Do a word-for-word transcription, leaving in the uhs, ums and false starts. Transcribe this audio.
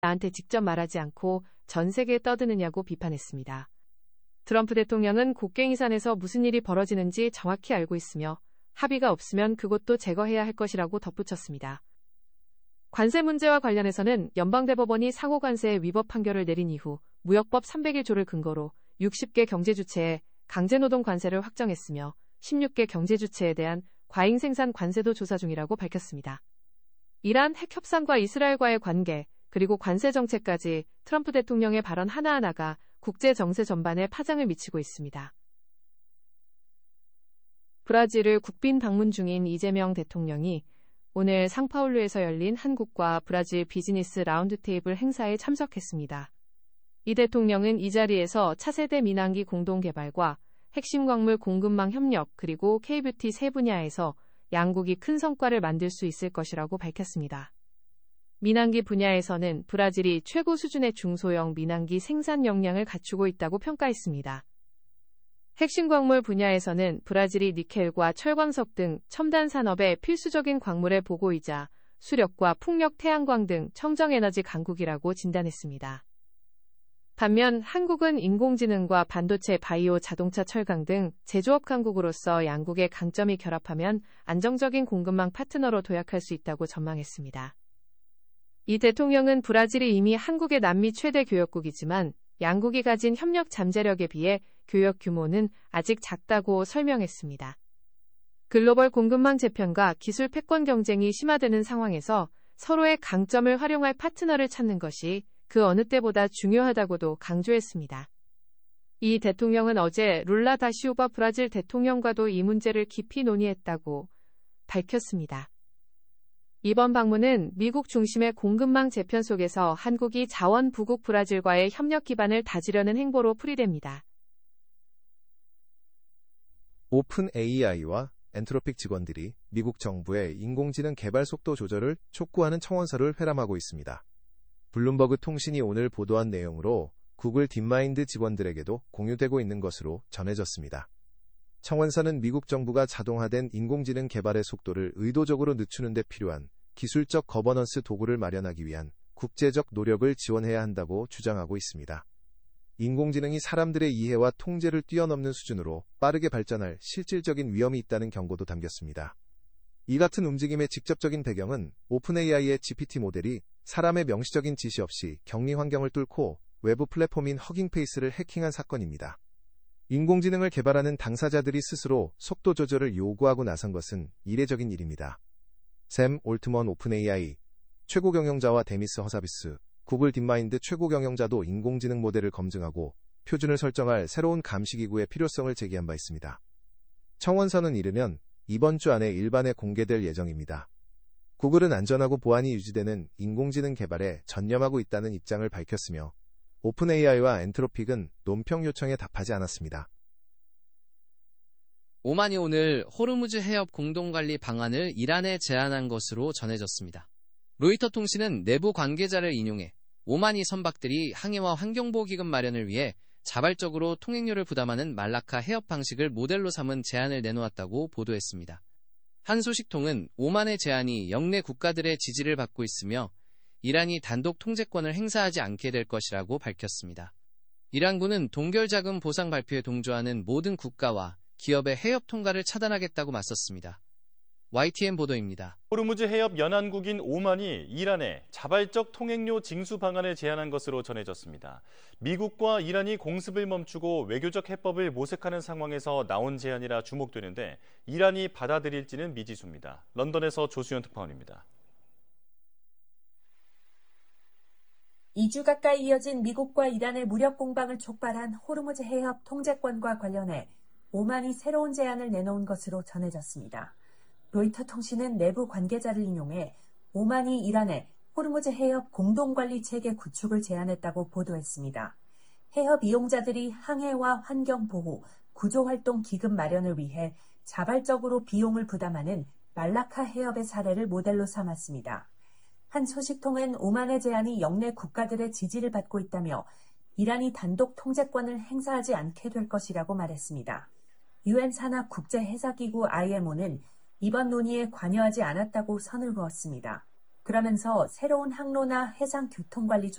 나한테 직접 말하지 않고 전 세계에 떠드느냐고 비판했습니다. 트럼프 대통령은 곡괭이산에서 무슨 일이 벌어지는지 정확히 알고 있으며 합의가 없으면 그것도 제거해야 할 것이라고 덧붙였습니다. 관세 문제와 관련해서는 연방대법원이 상호관세 위법 판결을 내린 이후 무역법 삼백일 조를 근거로 육십 개 경제주체에 강제노동 관세를 확정했으며 십육 개 경제주체에 대한 과잉생산 관세도 조사 중이라고 밝혔습니다. 이란 핵협상과 이스라엘과의 관계, 그리고 관세 정책까지 트럼프 대통령의 발언 하나하나가 국제 정세 전반에 파장을 미치고 있습니다. 브라질을 국빈 방문 중인 이재명 대통령이 오늘 상파울루에서 열린 한국과 브라질 비즈니스 라운드테이블 행사에 참석했습니다. 이 대통령은 이 자리에서 차세대 민항기 공동개발과 핵심 광물 공급망 협력 그리고 K뷰티 세 분야에서 양국이 큰 성과를 만들 수 있을 것이라고 밝혔습니다. 민항기 분야에서는 브라질이 최고 수준의 중소형 민항기 생산 역량을 갖추고 있다고 평가했습니다. 핵심 광물 분야에서는 브라질이 니켈과 철광석 등 첨단 산업의 필수적인 광물의 보고이자 수력과 풍력 태양광 등 청정에너지 강국이라고 진단했습니다. 반면 한국은 인공지능과 반도체, 바이오, 자동차, 철강 등 제조업 강국으로서 양국의 강점이 결합하면 안정적인 공급망 파트너로 도약할 수 있다고 전망했습니다. 이 대통령은 브라질이 이미 한국의 남미 최대 교역국이지만 양국이 가진 협력 잠재력에 비해 교역 규모는 아직 작다고 설명했습니다. 글로벌 공급망 재편과 기술 패권 경쟁이 심화되는 상황에서 서로의 강점을 활용할 파트너를 찾는 것이 그 어느 때보다 중요하다고도 강조했습니다. 이 대통령은 어제 룰라 다 시우바 브라질 대통령과도 이 문제를 깊이 논의했다고 밝혔습니다. 이번 방문은 미국 중심의 공급망 재편 속에서 한국이 자원 부국 브라질과의 협력 기반을 다지려는 행보로 풀이됩니다. 오픈 에이아이와 엔트로픽 직원들이 미국 정부의 인공지능 개발 속도 조절을 촉구하는 청원서를 회람하고 있습니다. 블룸버그 통신이 오늘 보도한 내용으로 구글 딥마인드 직원들에게도 공유되고 있는 것으로 전해졌습니다. 청원서는 미국 정부가 자동화된 인공지능 개발의 속도를 의도적으로 늦추는 데 필요한 기술적 거버넌스 도구를 마련하기 위한 국제적 노력을 지원해야 한다고 주장하고 있습니다. 인공지능이 사람들의 이해와 통제를 뛰어넘는 수준으로 빠르게 발전할 실질적인 위험이 있다는 경고도 담겼습니다. 이 같은 움직임의 직접적인 배경은 오픈에이아이의 지피티 모델이 사람의 명시적인 지시 없이 격리 환경을 뚫고 외부 플랫폼인 허깅페이스를 해킹한 사건입니다. 인공지능을 개발하는 당사자들이 스스로 속도 조절을 요구하고 나선 것은 이례적인 일입니다. 샘 올트먼 오픈에이아이 최고 경영자와 데미스 허사비스 구글 딥마인드 최고 경영자도 인공지능 모델을 검증하고 표준을 설정할 새로운 감시기구의 필요성을 제기한 바 있습니다. 청원서는 이르면 이번 주 안에 일반에 공개될 예정입니다. 구글은 안전하고 보안이 유지되는 인공지능 개발에 전념하고 있다는 입장을 밝혔으며 오픈에이아이와 엔트로픽은 논평 요청에 답하지 않았습니다. 오만이 오늘 호르무즈 해협 공동관리 방안을 이란에 제안한 것으로 전해졌습니다. 로이터 통신은 내부 관계자를 인용해 오만이 선박들이 항해와 환경보호기금 마련을 위해 자발적으로 통행료를 부담하는 말라카 해협 방식을 모델로 삼은 제안을 내놓았다고 보도했습니다. 한 소식통은 오만의 제안이 영내 국가들의 지지를 받고 있으며 이란이 단독 통제권을 행사하지 않게 될 것이라고 밝혔습니다. 이란군은 동결자금 보상 발표에 동조하는 모든 국가와 기업의 해협 통과를 차단하겠다고 맞섰습니다. 와이티엔 보도입니다. 호르무즈 해협 연안국인 오만이 이란에 자발적 통행료 징수 방안을 제안한 것으로 전해졌습니다. 미국과 이란이 공습을 멈추고 외교적 해법을 모색하는 상황에서 나온 제안이라 주목되는데 이란이 받아들일지는 미지수입니다. 런던에서 조수연 특파원입니다. 이 주 가까이 이어진 미국과 이란의 무력 공방을 촉발한 호르무즈 해협 통제권과 관련해 오만이 새로운 제안을 내놓은 것으로 전해졌습니다. 로이터 통신은 내부 관계자를 인용해 오만이 이란에 호르무즈 해협 공동관리 체계 구축을 제안했다고 보도했습니다. 해협 이용자들이 항해와 환경보호, 구조활동 기금 마련을 위해 자발적으로 비용을 부담하는 말라카 해협의 사례를 모델로 삼았습니다. 한 소식통은 오만의 제안이 영내 국가들의 지지를 받고 있다며 이란이 단독 통제권을 행사하지 않게 될 것이라고 말했습니다. 유엔 산하 국제해사기구 아이엠오는 이번 논의에 관여하지 않았다고 선을 그었습니다. 그러면서 새로운 항로나 해상 교통 관리